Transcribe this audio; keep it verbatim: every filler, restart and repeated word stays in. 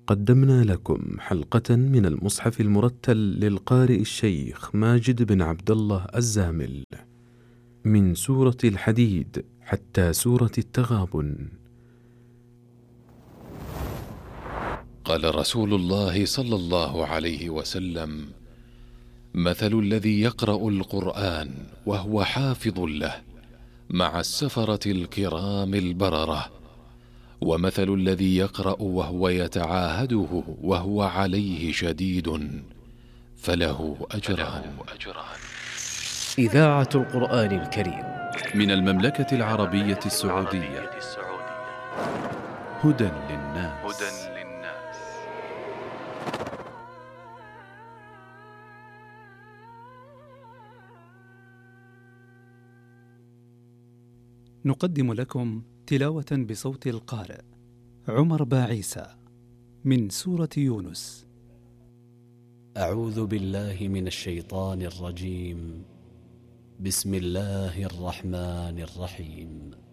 قدمنا لكم حلقة من المصحف المرتل للقارئ الشيخ ماجد بن عبد الله الزامل من سورة الحديد حتى سورة التغابن. قال رسول الله صلى الله عليه وسلم: مثل الذي يقرأ القرآن وهو حافظ له مع السفرة الكرام البررة، ومثل الذي يقرأ وهو يتعاهده وهو عليه شديد فله أجران. إذاعة القرآن الكريم من المملكة العربية السعودية. هدى للناس. نقدم لكم تلاوة بصوت القارئ عمر باعيسى من سورة يونس. أعوذ بالله من الشيطان الرجيم. بسم الله الرحمن الرحيم.